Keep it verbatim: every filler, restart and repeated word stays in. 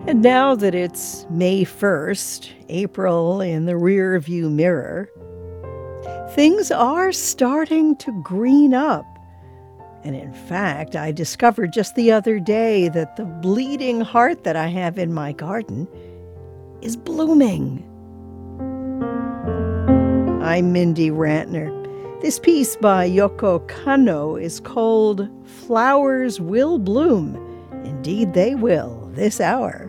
And now that it's May first, April in the rear view mirror, things are starting to green up. And in fact, I discovered just the other day that the bleeding heart that I have in my garden is blooming. I'm Mindy Rantner. This piece by Yoko Kanno is called Flowers Will Bloom. Indeed, they will this hour.